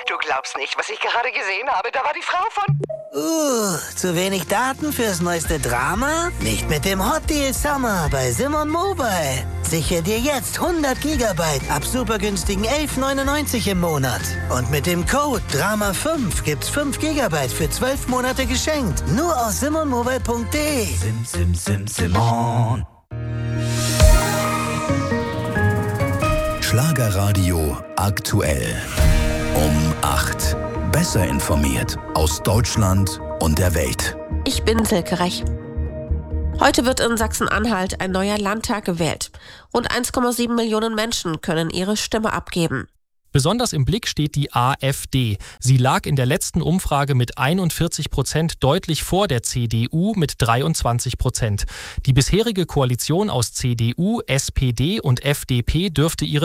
Du glaubst nicht, was ich gerade gesehen habe. Da war die Frau von... Zu wenig Daten fürs neueste Drama? Nicht mit dem Hot Deal Summer bei Simon Mobile. Sichere dir jetzt 100 Gigabyte ab super günstigen 11,99 im Monat. Und mit dem Code DRAMA5 gibt's 5 Gigabyte für 12 Monate geschenkt. Nur auf simonmobile.de. Simon. Schlagerradio aktuell. Um 8. Besser informiert aus Deutschland und der Welt. Ich bin Silke Rech. Heute wird in Sachsen-Anhalt ein neuer Landtag gewählt. Rund 1,7 Millionen Menschen können ihre Stimme abgeben. Besonders im Blick steht die AfD. Sie lag in der letzten Umfrage mit 41% deutlich vor der CDU mit 23%. Die bisherige Koalition aus CDU, SPD und FDP dürfte ihre